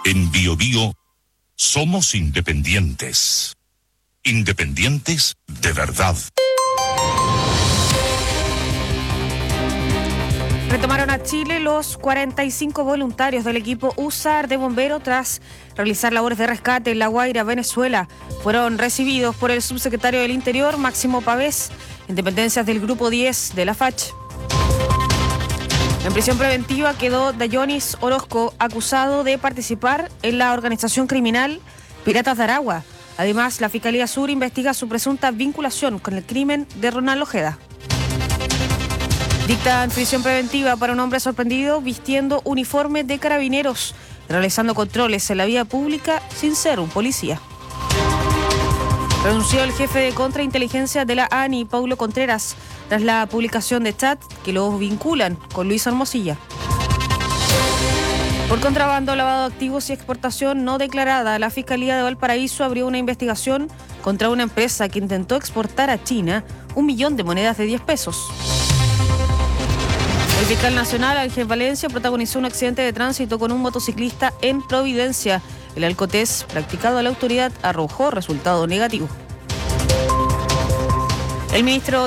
En Bio Bio somos independientes. Independientes de verdad. Retomaron a Chile los 45 voluntarios del equipo USAR de bomberos tras realizar labores de rescate en La Guaira, Venezuela. Fueron recibidos por el subsecretario del Interior, Máximo Pavés, en dependencias del Grupo 10 de la FACH. En prisión preventiva quedó Dayonis Orozco, acusado de participar en la organización criminal Piratas de Aragua. Además, la Fiscalía Sur investiga su presunta vinculación con el crimen de Ronald Ojeda. Dictan prisión preventiva para un hombre sorprendido vistiendo uniforme de carabineros, realizando controles en la vía pública sin ser un policía. Renunció el jefe de contrainteligencia de la ANI, Paulo Contreras, tras la publicación de chat que los vinculan con Luis Hermosilla. Por contrabando, lavado de activos y exportación no declarada, la Fiscalía de Valparaíso abrió una investigación contra una empresa que intentó exportar a China 1 millón de monedas de 10 pesos. El fiscal nacional, Ángel Valencia, protagonizó un accidente de tránsito con un motociclista en Providencia. El alcotest practicado a la autoridad arrojó resultado negativo. El ministro